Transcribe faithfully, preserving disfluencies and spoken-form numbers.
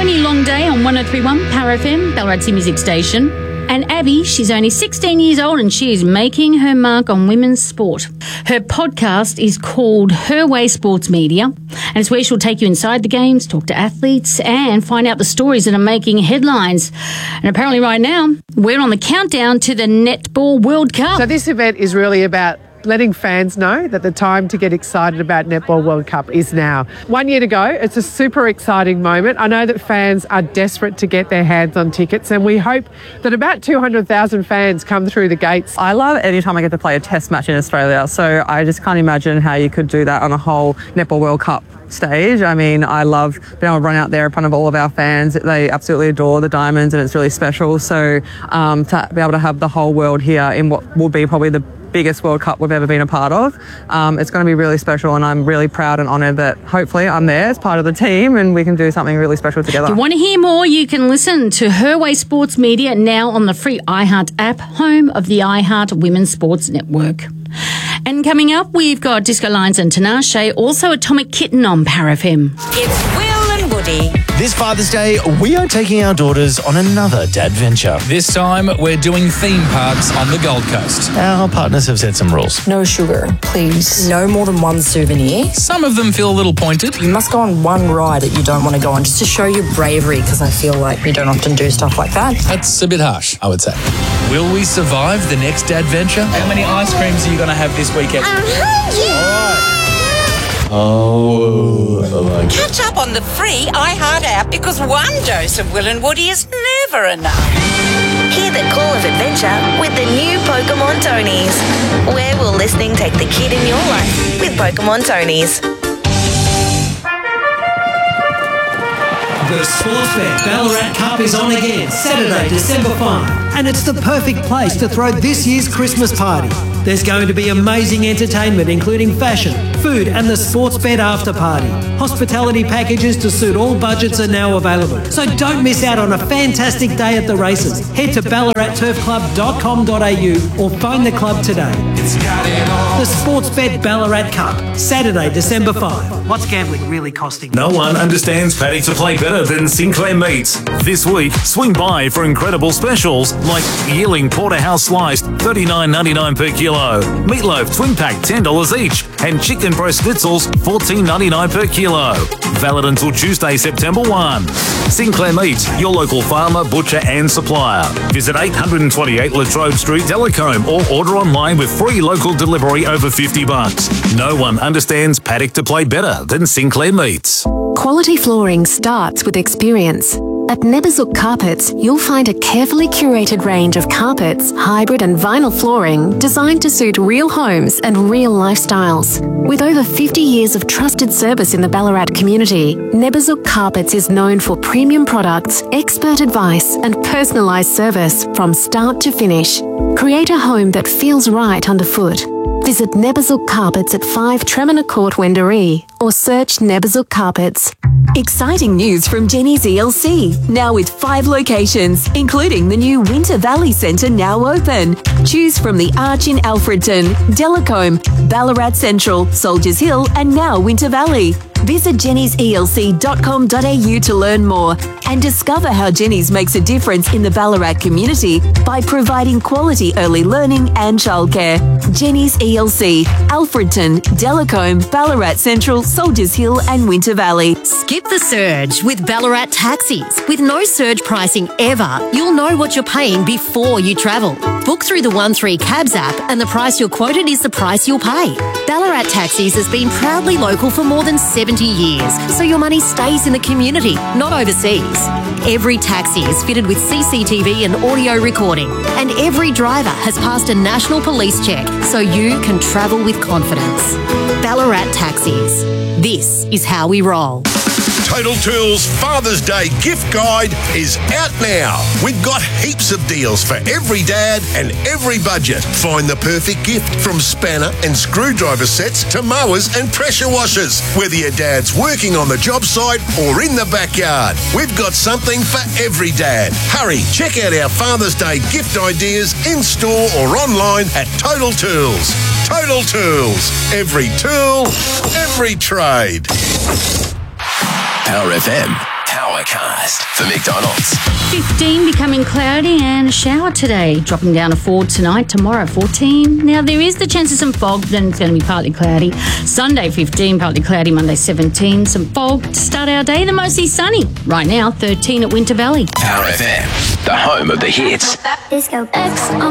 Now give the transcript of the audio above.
twenty long day on one oh three point one Power F M, Ballarat's music station. And Abby, she's only sixteen years old and she is making her mark on women's sport. Her podcast is called Her Way Sports Media, and it's where she'll take you inside the games, talk to athletes, and find out the stories that are making headlines. And apparently right now, we're on the countdown to the Netball World Cup. So this event is really about letting fans know that the time to get excited about Netball World Cup is now. One year to go. It's a super exciting moment. I know that fans are desperate to get their hands on tickets, and we hope that about two hundred thousand fans come through the gates. I love any time I get to play a test match in Australia, so I just can't imagine how you could do that on a whole Netball World Cup stage. I mean, I love being able to run out there in front of all of our fans. They absolutely adore the Diamonds and it's really special. So um, to be able to have the whole world here in what will be probably the biggest World Cup we've ever been a part of. Um, it's going to be really special, and I'm really proud and honoured that hopefully I'm there as part of the team and we can do something really special together. If you want to hear more, you can listen to Her Way Sports Media now on the free iHeart app, home of the iHeart Women's Sports Network. And coming up, we've got Disco Lines and Tinashe, also Atomic Kitten on Power F M. It's Will and Woody. This Father's Day, we are taking our daughters on another dadventure. This time, we're doing theme parks on the Gold Coast. Our partners have set some rules. No sugar, please. No more than one souvenir. Some of them feel a little pointed. You must go on one ride that you don't want to go on, just to show your bravery, because I feel like we don't often do stuff like that. That's a bit harsh, I would say. Will we survive the next dadventure? How many ice creams are you going to have this weekend? Oh, like Catch up on the free iHeart app, because one dose of Will and Woody is never enough. Hear the call of adventure with the new Pokemon Tonies. Where will listening take the kid in your life with Pokemon Tonies? The Sportsbet Ballarat Cup is on again, Saturday, December fifth, and it's the perfect place to throw this year's Christmas party. There's going to be amazing entertainment, including fashion, food, and the Sportsbet after party. Hospitality packages to suit all budgets are now available, so don't miss out on a fantastic day at the races. Head to ballarat turf club dot com dot a u or phone the club today. The Sportsbet Ballarat Cup, Saturday, December fifth. What's gambling really costing? No one understands paddock to play better than Sinclair Meats. This week, swing by for incredible specials like Yearling Porterhouse Sliced, thirty-nine ninety-nine per kilo, Meatloaf Twin Pack, ten dollars each, and Chicken Breast Schnitzels, fourteen ninety-nine per kilo. Valid until Tuesday, September first. Sinclair Meats, your local farmer, butcher and supplier. Visit eight twenty-eight Latrobe Street, Delacombe, or order online with free local delivery over fifty bucks. No one understands paddock to play better than Sinclair Meats. Quality flooring starts with experience. At Neberzuk Carpets, you'll find a carefully curated range of carpets, hybrid and vinyl flooring designed to suit real homes and real lifestyles. With over fifty years of trusted service in the Ballarat community, Neberzuk Carpets is known for premium products, expert advice and personalised service from start to finish. Create a home that feels right underfoot. Visit Neberzuk Carpets at five Tremina Court, Wendouree, or search Neberzuk Carpets. Exciting news from Jenny's E L C, now with five locations, including the new Winter Valley Centre now open. Choose from the Arch in Alfredton, Delacombe, Ballarat Central, Soldiers Hill and now Winter Valley. Visit jennys e l c dot com dot a u to learn more and discover how Jenny's makes a difference in the Ballarat community by providing quality early learning and childcare. Jenny's E L C, Alfredton, Delacombe, Ballarat Central, Soldiers Hill and Winter Valley. Skip the surge with Ballarat Taxis. With no surge pricing ever, you'll know what you're paying before you travel. Book through the one three Cabs app and the price you're quoted is the price you'll pay. Ballarat Taxis has been proudly local for more than seventy years, so your money stays in the community, not overseas. Every taxi is fitted with C C T V and audio recording, and every driver has passed a national police check, so you can travel with confidence. Ballarat Taxis. This is how we roll. Total Tools Father's Day gift guide is out now. We've got heaps of deals for every dad and every budget. Find the perfect gift from spanner and screwdriver sets to mowers and pressure washers. Whether your dad's working on the job site or in the backyard, we've got something for every dad. Hurry, check out our Father's Day gift ideas in store or online at Total Tools. Total Tools. Every tool, every trade. Power F M. Power forecast for McDonald's. fifteen becoming cloudy and a shower today. Dropping down to four tonight, tomorrow fourteen. Now there is the chance of some fog, then it's going to be partly cloudy. Sunday fifteen, partly cloudy. Monday seventeen, some fog to start our day, then mostly sunny. Right now thirteen at Winter Valley. Power F M, the home of the hits. Disco X.